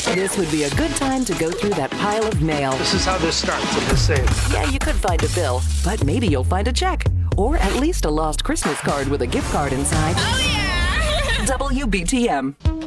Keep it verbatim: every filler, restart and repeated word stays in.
This would be a good time to go through that pile of mail. This is how this starts in the safe. Yeah, you could find a bill, but maybe you'll find a check. Or at least a lost Christmas card with a gift card inside. Oh, yeah! W B T M.